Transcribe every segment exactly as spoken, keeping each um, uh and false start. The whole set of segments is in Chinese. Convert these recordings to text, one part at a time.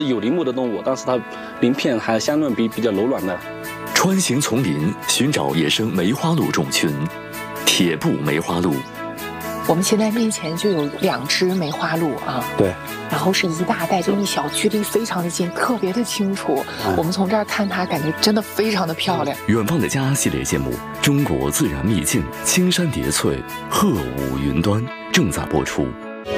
有鳞目的动物，但是它鳞片还相对比比较柔软的。 穿行丛林，寻找野生梅花鹿种群。铁布梅花鹿， 我们现在面前就有两只梅花鹿啊， 对， 然后是一大袋，就一小，距离非常的近，特别的清楚。嗯、我们从这儿看它，感觉真的非常的漂亮。 远方的家系列节目《中国自然秘境》，青山叠翠，鹤舞云端，正在播出。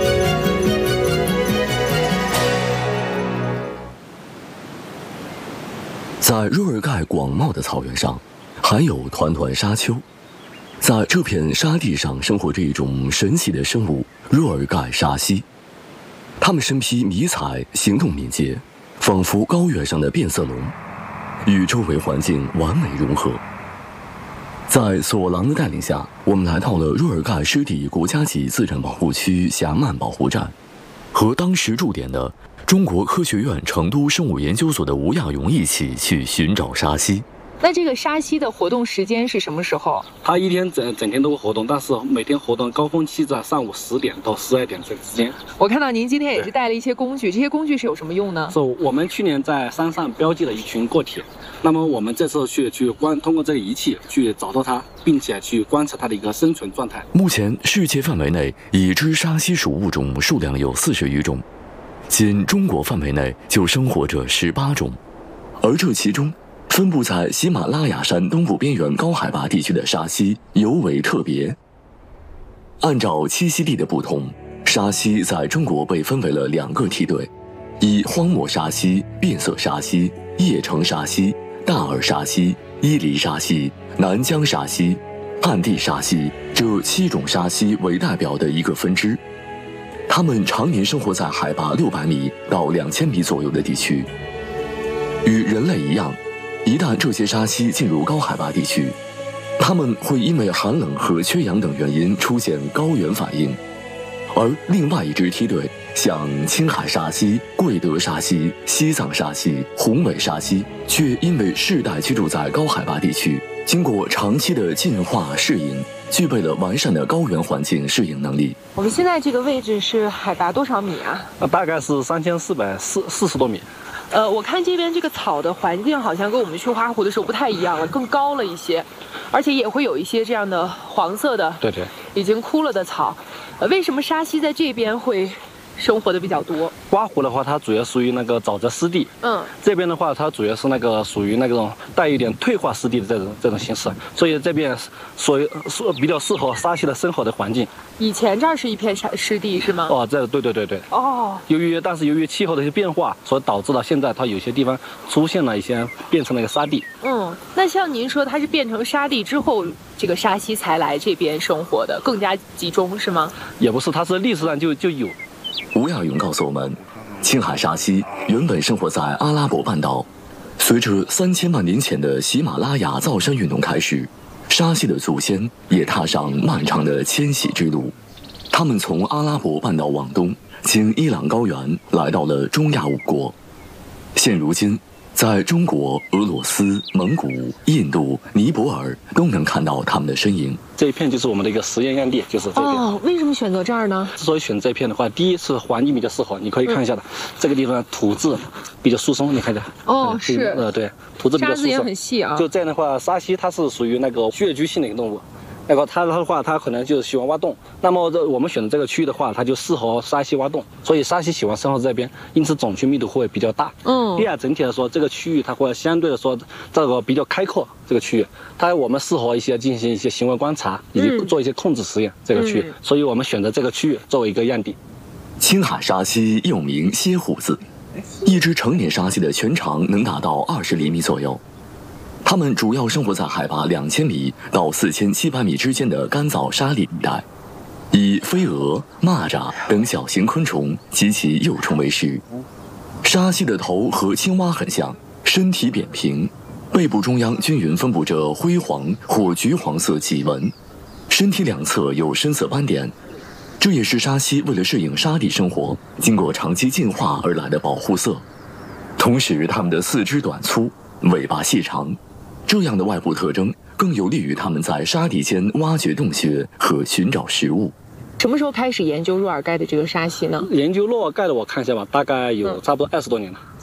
在若尔盖广袤的草原上，还有团团沙丘。在这片沙地上生活着一种神奇的生物——若尔盖沙蜥。它们身披迷彩，行动敏捷，仿佛高原上的变色龙，与周围环境完美融合。在索朗的带领下，我们来到了若尔盖湿地国家级自然保护区霞曼保护站，和当时驻点的中国科学院成都生物研究所的吴亚勇一起去寻找沙蜥。 那这个沙蜥的活动时间是什么时候？ 它一天整整天都会活动，但是每天活动高峰期在上午十点到十二点这之间。 我看到您今天也是带了一些工具，这些工具是有什么用呢？ 是我们去年在山上标记了一群个体，那么我们这次去去观通过这个仪器去找到它，并且去观察它的一个生存状态。 目前世界范围内已知沙蜥属物种数量有四十余种，仅中国范围内就生活着十八种，而这其中分布在喜马拉雅山东部边缘高海拔地区的沙蜥尤为特别。按照栖息地的不同，沙蜥在中国被分为了两个梯队，以荒漠沙蜥、变色沙蜥、叶城沙蜥、大耳沙蜥、伊犁沙蜥、南疆沙蜥、旱地沙蜥这七种沙蜥为代表的一个分支。它们常年生活在海拔六百米到两千米左右的地区。与人类一样，一旦这些沙蜥进入高海拔地区，它们会因为寒冷和缺氧等原因出现高原反应。而另外一支梯队，像青海沙蜥、贵德沙蜥、西藏沙蜥、宏伟沙蜥，却因为世代居住在高海拔地区，经过长期的进化适应，具备了完善的高原环境适应能力。 我们现在这个位置是海拔多少米啊？ 那大概是三千四百四四十多米。 呃，我看这边这个草的环境好像跟我们去花湖的时候不太一样了，更高了一些，而且也会有一些这样的黄色的， 对对， 已经枯了的草。呃，为什么沙蜥在这边会生活的比较多？ 刮湖的话，它主要属于那个沼泽湿地， 嗯， 这边的话，它主要是那个属于那种带一点退化湿地的这种这种形式，所以这边所以比较适合沙蜥的生活的环境。 以前这儿是一片沙湿地是吗？ 哦，这对对对对。 哦， 由于但是由于气候的一些变化，所导致了现在它有些地方出现了一些变成了一个沙地。 嗯，那像您说它是变成沙地之后，这个沙蜥才来这边生活的，更加集中是吗？ 也不是，它是历史上就就有。 吴亚勇告诉我们，青海沙蜥原本生活在阿拉伯半岛，随着三千万年前的喜马拉雅造山运动开始，沙蜥的祖先也踏上漫长的迁徙之路。他们从阿拉伯半岛往东，经伊朗高原来到了中亚五国。现如今，在中国、俄罗斯、蒙古、印度、尼泊尔都能看到他们的身影。 这一片就是我们的一个实验样地，就是这边。 哦，为什么选择这儿呢？ 之所以选这一片的话，第一是环境比较适合，你可以看一下的，嗯、这个地方土质比较疏松，你看一下。 哦，是。 呃，对，土质比较疏松。 沙子也很细啊。 就这样的话，沙蜥它是属于那个穴居性的一个动物。那个它的话，它可能就是喜欢挖洞。那么这我们选的这个区域的话，它就适合沙蜥挖洞，所以沙蜥喜欢生活在这边，因此种群密度会比较大。 嗯。 第二，整体来说，这个区域它会相对的说这个比较开阔，这个区域它我们适合一些进行一些行为观察以及做一些控制实验。嗯、这个区域，所以我们选择这个区域作为一个样地。 青海沙蜥又名蝎虎子，一只成年沙蜥的全长能达到二十厘米左右。它们主要生活在海拔两千米到四千七百米之间的干燥沙砾地带，以飞蛾、蚂蚱等小型昆虫及其幼虫为食。沙蜥的头和青蛙很像，身体扁平，背部中央均匀分布着灰黄或橘黄色脊纹，身体两侧有深色斑点。这也是沙蜥为了适应沙地生活，经过长期进化而来的保护色。同时，它们的四肢短粗，尾巴细长。这样的外部特征更有利于它们在沙地间挖掘洞穴和寻找食物。 什么时候开始研究若尔盖的这个沙溪呢？ 研究若尔盖的我看一下吧，大概有嗯差不多二十多年了。